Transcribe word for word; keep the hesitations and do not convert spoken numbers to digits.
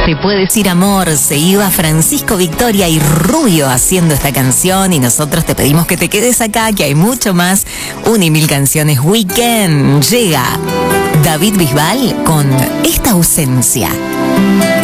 Te puedes ir, amor. Se iba Francisco Victoria y Rubio haciendo esta canción y nosotros te pedimos que te quedes acá, que hay mucho más. Un y mil canciones. Weekend. Llega David Bisbal con Esta ausencia.